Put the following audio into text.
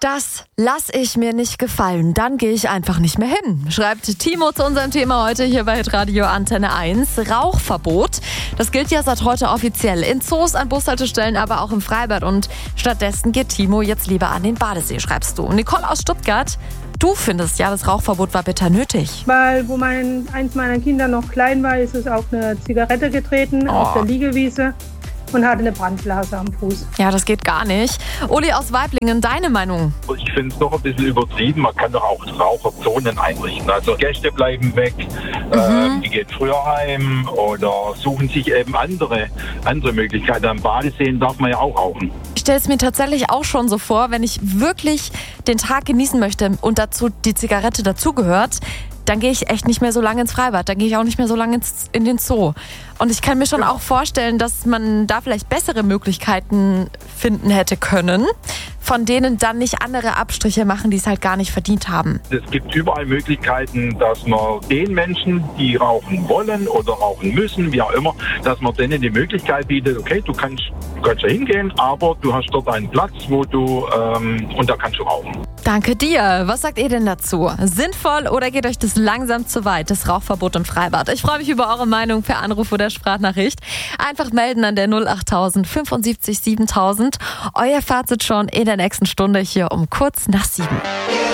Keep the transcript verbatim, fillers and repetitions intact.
Das lass ich mir nicht gefallen, dann gehe ich einfach nicht mehr hin, schreibt Timo zu unserem Thema heute hier bei Radio Antenne eins. Rauchverbot, das gilt ja seit heute offiziell in Zoos, an Bushaltestellen, aber auch im Freibad. Und stattdessen geht Timo jetzt lieber an den Badesee, schreibst du. Nicole aus Stuttgart, du findest ja, das Rauchverbot war bitter nötig. Weil wo mein, eins meiner Kinder noch klein war, ist es auf eine Zigarette getreten, oh. auf der Liegewiese. Und hatte eine Brandblase am Fuß. Ja, das geht gar nicht. Uli aus Waiblingen, deine Meinung? Ich finde es doch ein bisschen übertrieben. Man kann doch auch Raucherzonen einrichten. Also Gäste bleiben weg, mhm. ähm, die gehen früher heim oder suchen sich eben andere, andere Möglichkeiten. Am Badeseen darf man ja auch rauchen. Ich stelle es mir tatsächlich auch schon so vor, wenn ich wirklich den Tag genießen möchte und dazu die Zigarette dazugehört, dann gehe ich echt nicht mehr so lange ins Freibad, dann gehe ich auch nicht mehr so lange ins, in den Zoo. Und ich kann mir schon auch vorstellen, dass man da vielleicht bessere Möglichkeiten finden hätte können, von denen dann nicht andere Abstriche machen, die es halt gar nicht verdient haben. Es gibt überall Möglichkeiten, dass man den Menschen, die rauchen wollen oder rauchen müssen, wie auch immer, dass man denen die Möglichkeit bietet, okay, du kannst, du kannst ja hingehen, aber du hast dort einen Platz, wo du, ähm, und da kannst du rauchen. Danke dir. Was sagt ihr denn dazu? Sinnvoll oder geht euch das langsam zu weit, das Rauchverbot im Freibad? Ich freue mich über eure Meinung per Anruf oder Sprachnachricht. Einfach melden an der null achttausend fünfundsiebzig siebentausend. Euer Fazit schon in der nächsten Stunde hier um kurz nach sieben.